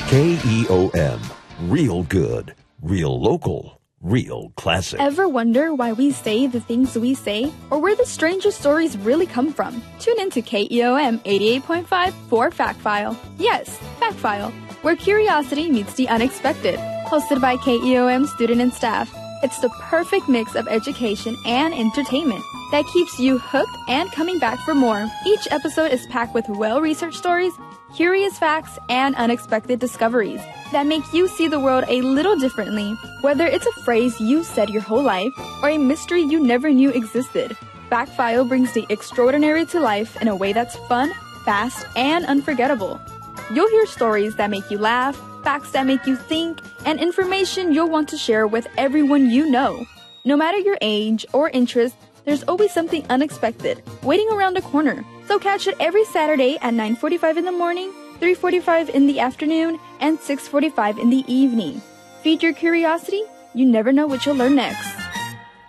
KEOM. Real good. Real local. Real classic. Ever wonder why we say the things we say, or where the strangest stories really come from? Tune in to KEOM 88.5 for Fact File. Yes, Fact File, where curiosity meets the unexpected. Hosted by KEOM student and staff. It's the perfect mix of education and entertainment that keeps you hooked and coming back for more. Each episode is packed with well-researched stories, curious facts, and unexpected discoveries that make you see the world a little differently. Whether it's a phrase you said your whole life or a mystery you never knew existed, Fact File brings the extraordinary to life in a way that's fun, fast, and unforgettable. You'll hear stories that make you laugh, facts that make you think, and information you'll want to share with everyone you know. No matter your age or interest, there's always something unexpected waiting around the corner. So catch it every Saturday at 9:45 in the morning, 3:45 in the afternoon, and 6:45 in the evening. Feed your curiosity. You never know what you'll learn next.